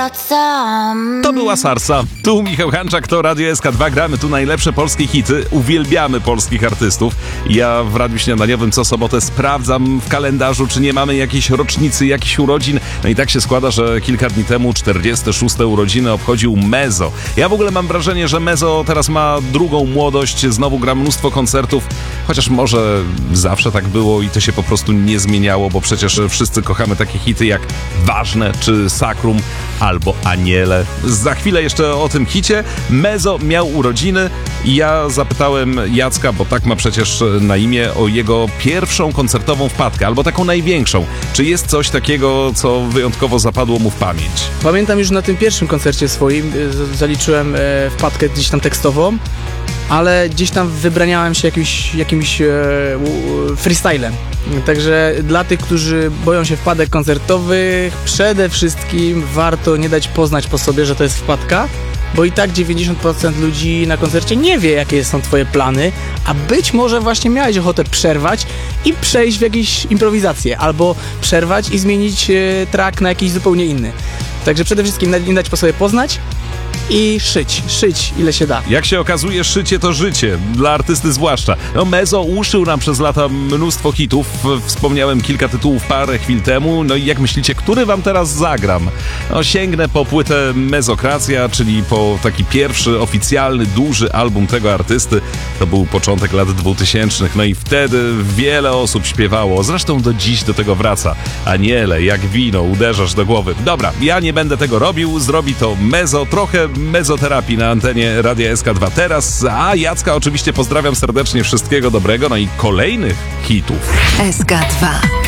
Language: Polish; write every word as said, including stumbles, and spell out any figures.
To była Sarsa. Tu Michał Hanczak, to Radio S K dwa. Gramy tu najlepsze polskie hity. Uwielbiamy polskich artystów. Ja w Radiu Śniadaniowym co sobotę sprawdzam w kalendarzu, czy nie mamy jakiejś rocznicy, jakichś urodzin. No i tak się składa, że kilka dni temu czterdzieste szóste urodziny obchodził Mezo. Ja w ogóle mam wrażenie, że Mezo teraz ma drugą młodość. Znowu gra mnóstwo koncertów. Chociaż może zawsze tak było i to się po prostu nie zmieniało, bo przecież wszyscy kochamy takie hity jak Ważne czy Sakrum albo Aniele. Za chwilę jeszcze o tym hicie. Mezo miał urodziny i ja zapytałem Jacka, bo tak ma przecież na imię, o jego pierwszą koncertową wpadkę, albo taką największą. Czy jest coś takiego, co wyjątkowo zapadło mu w pamięć? Pamiętam już na tym pierwszym koncercie swoim, zaliczyłem wpadkę gdzieś tam tekstową, ale gdzieś tam wybraniałem się jakimś, jakimś e, freestylem. Także dla tych, którzy boją się wpadek koncertowych, przede wszystkim warto nie dać poznać po sobie, że to jest wpadka, bo i tak dziewięćdziesiąt procent ludzi na koncercie nie wie, jakie są twoje plany, a być może właśnie miałeś ochotę przerwać i przejść w jakieś improwizacje, albo przerwać i zmienić e, track na jakiś zupełnie inny. Także przede wszystkim nie dać po sobie poznać i szyć, szyć ile się da. Jak się okazuje, szycie to życie, dla artysty zwłaszcza. No, Mezo uszył nam przez lata mnóstwo hitów, wspomniałem kilka tytułów parę chwil temu, no i jak myślicie, który wam teraz zagram? No, sięgnę po płytę Mezokracja, czyli po taki pierwszy oficjalny, duży album tego artysty. To był początek lat dwutysięcznych, no i wtedy wiele osób śpiewało, zresztą do dziś do tego wraca. Aniele, jak wino, uderzasz do głowy. Dobra, ja nie będę tego robił, zrobi to Mezo, trochę mezoterapii na antenie Radia S K dwa teraz, a Jacka oczywiście pozdrawiam serdecznie, wszystkiego dobrego, no i kolejnych hitów. S K dwa.